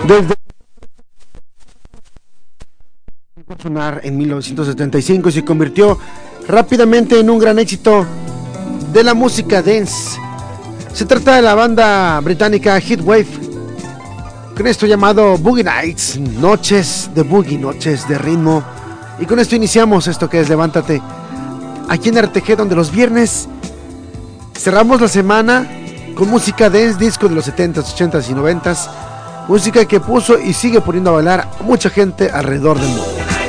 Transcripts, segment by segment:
Desde sonar en 1975 y se convirtió rápidamente en un gran éxito de la música dance. Se trata de la banda británica Heatwave, con esto llamado Boogie Nights, noches de boogie, noches de ritmo. Y con esto iniciamos esto que es Levántate, aquí en RTG, donde los viernes cerramos la semana con música dance, disco de los 70s, 80s y 90s, música que puso y sigue poniendo a bailar a mucha gente alrededor del mundo.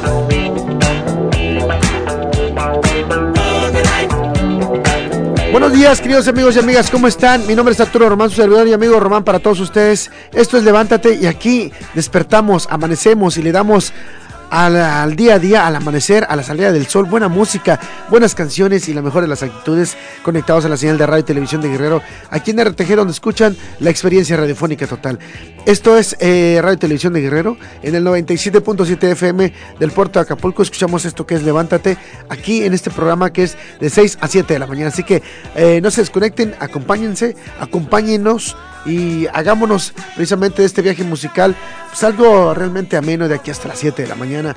Buenos días, queridos amigos y amigas, ¿cómo están? Mi nombre es Arturo Román, su servidor y amigo Román para todos ustedes. Esto es Levántate y aquí despertamos, amanecemos y le damos al día a día, al amanecer, a la salida del sol, buena música, buenas canciones y la mejor de las actitudes, conectados a la señal de radio y televisión de Guerrero, aquí en RTG, donde escuchan la experiencia radiofónica total. Esto es Radio y Televisión de Guerrero, en el 97.7 FM del puerto de Acapulco. Escuchamos esto que es Levántate, aquí en este programa que es de 6 a 7 de la mañana. Así que no se desconecten, acompáñennos y hagámonos precisamente de este viaje musical pues algo realmente ameno de aquí hasta las 7 de la mañana.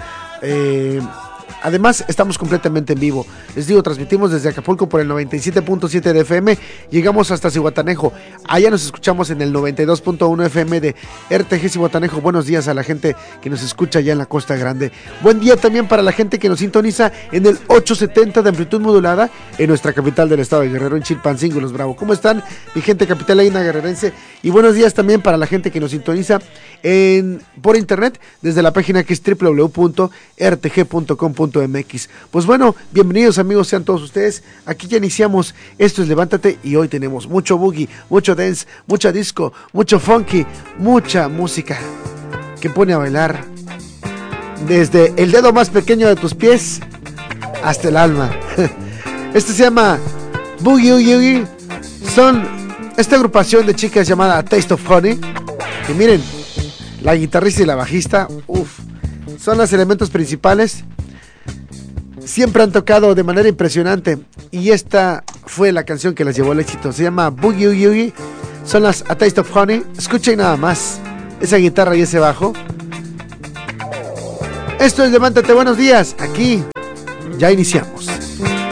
Además estamos completamente en vivo, les digo, transmitimos desde Acapulco por el 97.7 de FM, llegamos hasta Zihuatanejo, allá nos escuchamos en el 92.1 FM de RTG Zihuatanejo. Buenos días a la gente que nos escucha allá en la Costa Grande, buen día también para la gente que nos sintoniza en el 870 de amplitud modulada en nuestra capital del estado de Guerrero, en Chilpancingo, Los Bravo. ¿Cómo están, mi gente capitalina guerrerense? Y buenos días también para la gente que nos sintoniza por internet desde la página que es www.rtg.com.mx. Pues bueno, bienvenidos amigos, sean todos ustedes. Aquí ya iniciamos, esto es Levántate y hoy tenemos mucho boogie, mucho dance, mucha disco, mucho funky, mucha música que pone a bailar desde el dedo más pequeño de tus pies hasta el alma. Este se llama Boogie Oogie. Son esta agrupación de chicas llamada A Taste of Honey, que miren, la guitarrista y la bajista, son los elementos principales. Siempre han tocado de manera impresionante y esta fue la canción que las llevó al éxito. Se llama Boogie Oogie. Son las A Taste of Honey. Escuchen nada más esa guitarra y ese bajo. Esto es Levántate, buenos días. Aquí ya iniciamos.